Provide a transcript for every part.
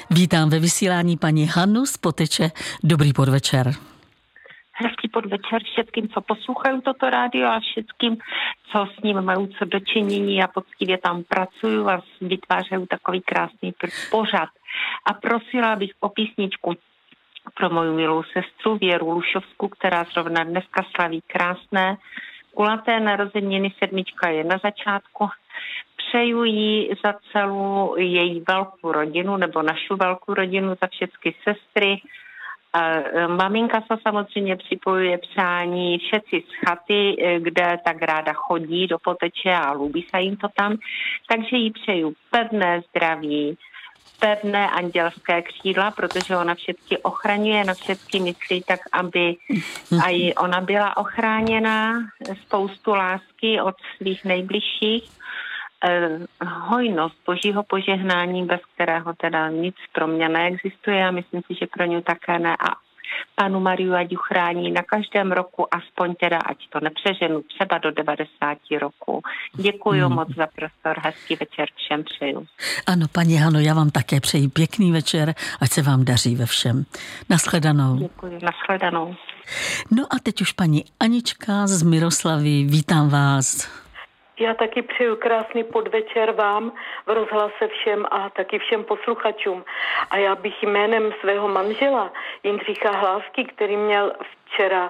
Vítám ve vysílání paní Hanu z Potyče. Dobrý podvečer. Hezký podvečer všetkým, co poslouchají toto rádio a všetkým, co s ním mají co dočinění a poctivě tam pracují a vytvářejí takový krásný pořad. A prosila bych o písničku pro moju milou sestru Věru Lušovskou, která zrovna dneska slaví krásné kulaté narozeniny, 7 je na začátku. Přeju jí za celou její velkou rodinu, nebo našu velkou rodinu, za všechny sestry. Maminka se samozřejmě připojuje přání všetci z chaty, kde tak ráda chodí do Poteče a lubí se jim to tam. Takže jí přeju pevné zdraví, pevné andělské křídla, protože ona všetky ochraňuje, na všetky myslí tak, aby aj ona byla ochráněna, spoustu lásky od svých nejbližších, hojnost božího požehnání, bez kterého teda nic pro mě neexistuje a myslím si, že pro ně také ne. A Panu Mariu ať ju chrání na každém roku, aspoň teda, ať to nepřeženu, třeba do 90 roku. Děkuji moc za prostor, hezký večer všem přeju. Ano, paní Hano, já vám také přeji pěkný večer, ať se vám daří ve všem. Nashledanou. Děkuji, nashledanou. No a teď už paní Anička z Miroslavy, vítám vás. Já taky přeju krásný podvečer vám v rozhlase všem a taky všem posluchačům. A já bych jménem svého manžela Jindřicha Hlásky, který měl včera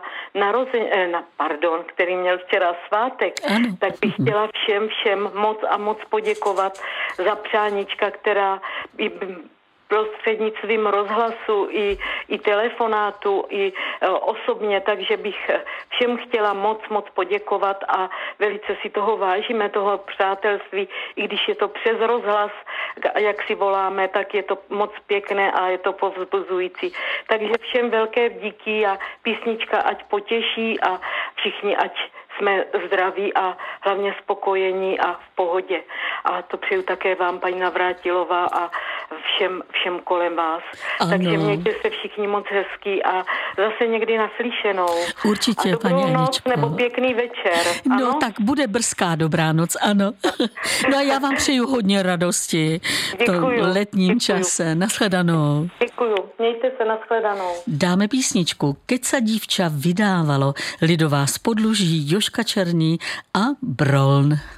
který měl včera svátek, ano. Tak bych chtěla všem moc poděkovat za přáníčka, která prostřednictvím rozhlasu i telefonátu, i osobně, takže bych všem chtěla moc poděkovat a velice si toho vážíme, toho přátelství, i když je to přes rozhlas, jak si voláme, tak je to moc pěkné a je to povzbuzující. Takže všem velké díky a písnička ať potěší a všichni ať jsme zdraví a hlavně spokojení a v pohodě. A to přeju také vám, paní Navrátilová, a všem kolem vás. Ano. Takže mějte se všichni moc hezký a zase někdy naslyšenou. Určitě, a paní Aničko. Noc nebo pěkný večer. No ano? tak bude brzká dobrá noc, ano. No a já vám přeju hodně radosti v tom letním čase. Nashledanou. Děkuju. Mějte se, nashledanou. Dáme písničku Keď sa dívča vydávalo, lidová z Podluží, Jožka Černý a Broln.